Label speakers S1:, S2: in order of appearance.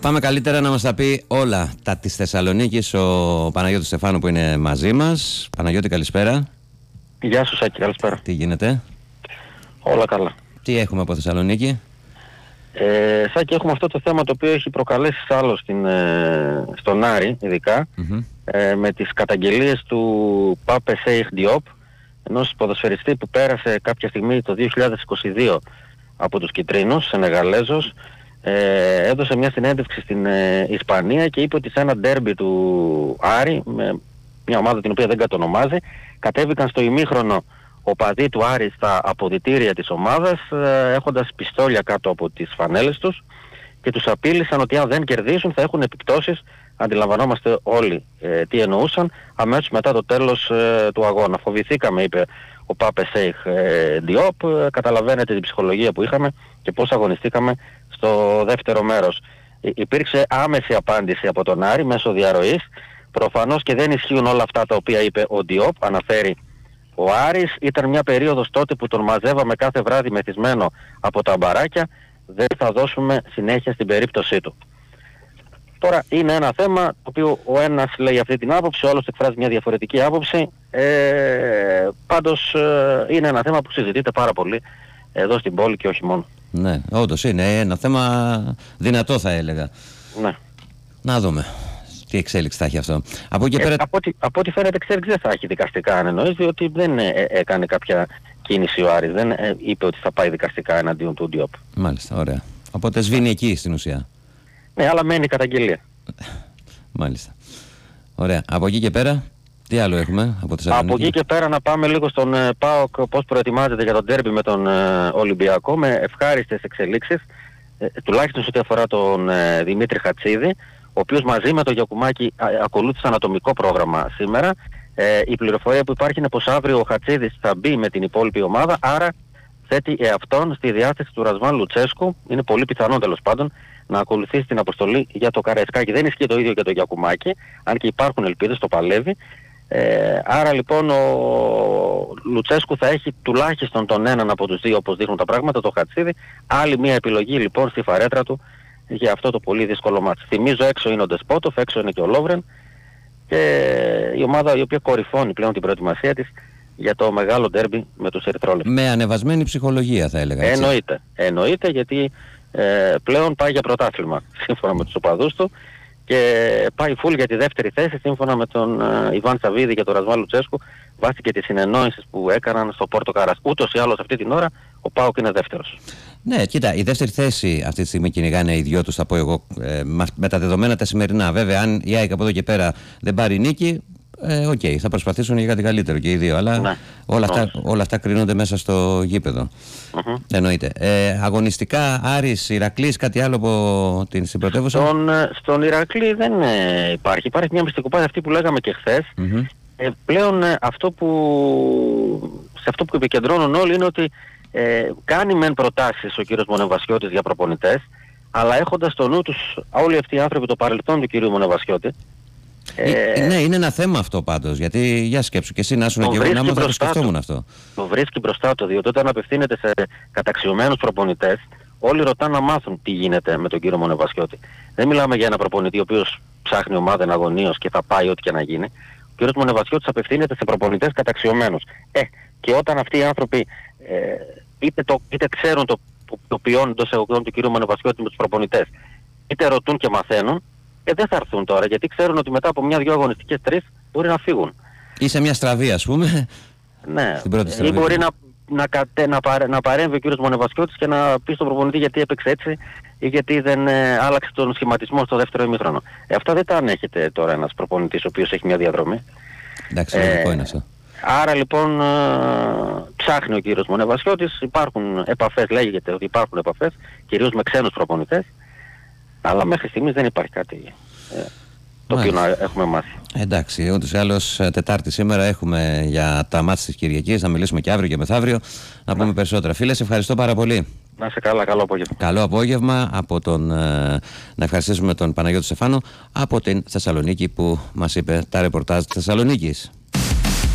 S1: Πάμε καλύτερα να μας τα πει όλα τα της Θεσσαλονίκης ο Παναγιώτης Στεφάνου που είναι μαζί μας. Παναγιώτη, καλησπέρα.
S2: Γεια σου Σάκη, καλησπέρα.
S1: Τι γίνεται?
S2: Όλα καλά.
S1: Τι έχουμε από Θεσσαλονίκη?
S2: Σάκη, έχουμε αυτό το θέμα το οποίο έχει προκαλέσει άλλο στον Άρη ειδικά, με τις καταγγελίες του Pape Cheikh Diop, ενός ποδοσφαιριστή που πέρασε κάποια στιγμή το 2022 από τους Κιτρίνους, Σενεγαλέζος. Έδωσε μια συνέντευξη στην Ισπανία και είπε ότι σε ένα ντέρμπι του Άρη, με μια ομάδα την οποία δεν κατονομάζει, κατέβηκαν στο ημίχρονο οπαδοί του Άρη στα αποδυτήρια της ομάδας, έχοντας πιστόλια κάτω από τις φανέλες τους, και τους απείλησαν ότι αν δεν κερδίσουν θα έχουν επιπτώσεις. Αντιλαμβανόμαστε όλοι τι εννοούσαν, αμέσως μετά το τέλος του αγώνα. Φοβηθήκαμε, είπε ο Pape Cheikh Diop, καταλαβαίνετε την ψυχολογία που είχαμε και πώς αγωνιστήκαμε στο δεύτερο μέρος. Υπήρξε άμεση απάντηση από τον Άρη μέσω διαρροής. Προφανώς και δεν ισχύουν όλα αυτά τα οποία είπε ο Diop, αναφέρει ο Άρης. Ήταν μια περίοδος τότε που τον μαζεύαμε κάθε βράδυ μεθυσμένο από τα μπαράκια. Δεν θα δώσουμε συνέχεια στην περίπτωσή του. Τώρα είναι ένα θέμα το οποίο ο ένας λέει αυτή την άποψη, ο άλλος εκφράζει μια διαφορετική άποψη. Πάντως είναι ένα θέμα που συζητείται πάρα πολύ εδώ στην πόλη και όχι μόνο. Ναι,
S1: όντως είναι ένα θέμα δυνατό, θα έλεγα.
S2: Ναι.
S1: Να δούμε τι εξέλιξη θα έχει αυτό. Από εκεί πέρα...
S2: από ό,τι φαίνεται εξέλιξη δεν θα έχει δικαστικά, αν εννοείς, διότι δεν έκανε κάποια κίνηση ο Άρης, δεν είπε ότι θα πάει δικαστικά εναντίον του Diop.
S1: Μάλιστα, ωραία. Οπότε σβήνει εκεί στην ουσία.
S2: Ναι, αλλά μένει καταγγελία.
S1: Μάλιστα. Ωραία. Από εκεί και πέρα, τι άλλο έχουμε από Θεσσαλονίκη?
S2: Από εκεί και πέρα να πάμε λίγο στον ΠΑΟΚ, πώς προετοιμάζεται για τον ντέρμπι με τον Ολυμπιακό, με ευχάριστες εξελίξεις, τουλάχιστον σε ό,τι αφορά τον Δημήτρη Χατσίδη, ο οποίος μαζί με τον Γιακουμάκη ακολούθησε ανατομικό πρόγραμμα σήμερα. Η πληροφορία που υπάρχει είναι πως αύριο ο Χατσίδης θα μπει με την υπόλοιπη ομάδα, άρα θέτει εαυτόν στη διάθεση του Ρασβάν Λουτσέσκου. Είναι πολύ πιθανό τέλος πάντων να ακολουθήσει την αποστολή για το Καραϊσκάκι. Δεν ισχύει το ίδιο για το Γιακουμάκη, αν και υπάρχουν ελπίδες, το παλεύει. Άρα λοιπόν ο Λουτσέσκου θα έχει τουλάχιστον τον έναν από τους δύο, όπως δείχνουν τα πράγματα, το Χατσίδη. Άλλη μια επιλογή λοιπόν στη φαρέτρα του για αυτό το πολύ δύσκολο μάτς. Θυμίζω, έξω είναι ο Ντεσπότοφ, έξω είναι και ο Λόβρεν, και η ομάδα η οποία κορυφώνει πλέον την προετοιμασία της για το μεγάλο ντέρμπι με τους ερυθρόλεπτους.
S1: Με ανεβασμένη ψυχολογία, θα έλεγα. Έτσι.
S2: Εννοείται, γιατί πλέον πάει για πρωτάθλημα σύμφωνα με τους οπαδούς του, και πάει full για τη δεύτερη θέση σύμφωνα με τον Ιβάν Σαββίδη και τον Ρασβάν Λουτσέσκου, βάσει και τις συνεννόησεις που έκαναν στο Πόρτο Καράς. Ούτως ή άλλως αυτή την ώρα ο ΠΑΟΚ είναι δεύτερος.
S1: Ναι, κοίτα, η δεύτερη θέση αυτή τη στιγμή κυνηγάνε οι δυο τους, θα πω εγώ, με τα δεδομένα τα σημερινά. Βέβαια, αν η ΑΕΚ από εδώ και πέρα δεν πάρει νίκη, θα προσπαθήσουν για κάτι καλύτερο και οι δύο. Αλλά
S2: ναι,
S1: όλα αυτά κρίνονται μέσα στο γήπεδο. Εννοείται. Αγωνιστικά, Άρης, Ηρακλής, κάτι άλλο από την πρωτεύουσα?
S2: Στον Ηρακλή δεν υπάρχει. Υπάρχει μια μυστικοπάθεια αυτή που λέγαμε και χθες. Πλέον σε αυτό που επικεντρώνουν όλοι είναι ότι κάνει μεν προτάσεις ο κύριος Μονεβασιώτης για προπονητές, αλλά έχοντας στο νου τους όλοι αυτοί οι άνθρωποι το παρελθόν του κύριου Μονεβασιώτη.
S1: Ναι, είναι ένα θέμα αυτό πάντως, γιατί για σκέψου και εσύ να ήσουν και εγώ να το σκεφτόμουν αυτό.
S2: Το βρίσκει μπροστά του, διότι όταν απευθύνεται σε καταξιωμένους προπονητές, όλοι ρωτάνε να μάθουν τι γίνεται με τον κύριο Μονεβασιώτη. Δεν μιλάμε για ένα προπονητή ο οποίος ψάχνει ομάδα εναγωνίως και θα πάει ό,τι και να γίνει. Ο κύριος Μονεβασιώτης απευθύνεται σε προπονητές καταξιωμένους. Και όταν αυτοί οι άνθρωποι είτε ξέρουν το ποιόν εντός εγωγών του κύριου Μονεβασιώτη με τους προπονητές, είτε ρωτούν και μαθαίνουν, δεν θα έρθουν τώρα, γιατί ξέρουν ότι μετά από μια-δυο αγωνιστικές, τρεις, μπορεί να φύγουν.
S1: Ή σε μια στραβή, ας πούμε.
S2: Ναι, ή μπορεί να παρέμβει ο κύριος Μονεβασιώτης και να πει στον προπονητή γιατί έπαιξε έτσι ή γιατί δεν άλλαξε τον σχηματισμό στο δεύτερο ημίχρονο. Αυτά δεν τα ανέχεται τώρα ένας προπονητής ο οποίος έχει μια διαδρομή.
S1: Εντάξει, λογικό είναι αυτό.
S2: Άρα λοιπόν ψάχνει ο κύριος Μονεβασιώτης, υπάρχουν επαφές, λέγεται ότι υπάρχουν επαφές, κυρίως με ξένους προπονητές, αλλά μέχρι στιγμής δεν υπάρχει κάτι το οποίο να έχουμε μάθει.
S1: Εντάξει, ούτως ή άλλως Τετάρτη σήμερα έχουμε για τα μάτς της Κυριακής, να μιλήσουμε και αύριο και μεθαύριο, να πούμε περισσότερα. Φίλε, σε ευχαριστώ πάρα πολύ.
S2: Να είσαι καλά, καλό απόγευμα.
S1: Καλό απόγευμα. Να ευχαριστήσουμε τον Παναγιώτη Στεφάνο από την Θεσσαλονίκη που μας είπε τα ρεπορτάζ της Θεσσαλονίκης.